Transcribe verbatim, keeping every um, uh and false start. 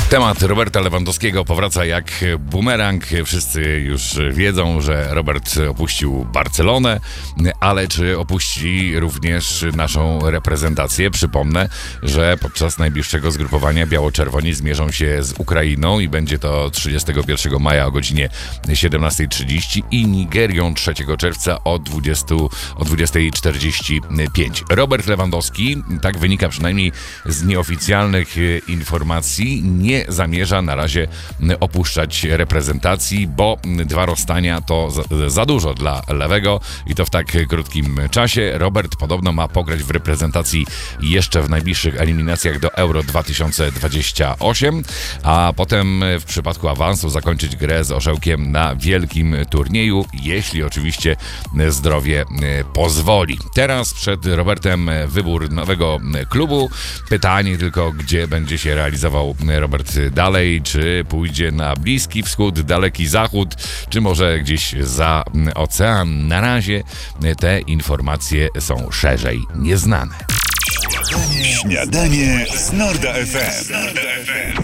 Temat Roberta Lewandowskiego powraca jak bumerang. Wszyscy już wiedzą, że Robert opuścił Barcelonę, ale czy opuści również naszą reprezentację? Przypomnę, że podczas najbliższego zgrupowania biało-czerwoni zmierzą się z Ukrainą i będzie to trzydziestego pierwszego maja o godzinie siedemnasta trzydzieści i Nigerią trzeciego czerwca o dwudziestej czterdzieści pięć. Robert Lewandowski, tak wynika przynajmniej z nieoficjalnych informacji, nie zamierza na razie opuszczać reprezentacji, bo dwa rozstania to za, za dużo dla lewego i to w tak krótkim czasie. Robert podobno ma pograć w reprezentacji jeszcze w najbliższych eliminacjach do Euro dwa tysiące dwudziestego ósmego, a potem w przypadku awansu zakończyć grę z orzełkiem na wielkim turnieju, jeśli oczywiście zdrowie pozwoli. Teraz przed Robertem wybór nowego klubu. Pytanie tylko, gdzie będzie się realizował Robert dalej, czy pójdzie na Bliski Wschód, Daleki Zachód, czy może gdzieś za ocean. Na razie te informacje są szerzej nieznane. Śniadanie z Norda F M.